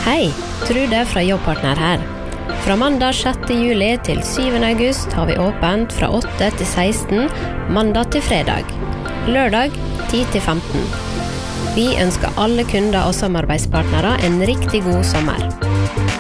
Hei, Trude fra Jobbpartner her. Fra mandag 6. juli til 7. august har vi åpent fra 8 til 16, mandag til fredag. Lørdag 10 til 15. Vi ønsker alle kunder og samarbeidspartnere en riktig god sommer.